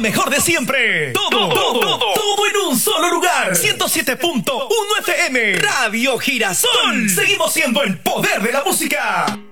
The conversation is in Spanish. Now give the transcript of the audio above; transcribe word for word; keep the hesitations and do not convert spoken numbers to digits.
mejor de siempre. Todo, todo, todo, todo en un solo lugar. ciento siete punto uno F M. Radio Girasol. Seguimos siendo el poder de la música.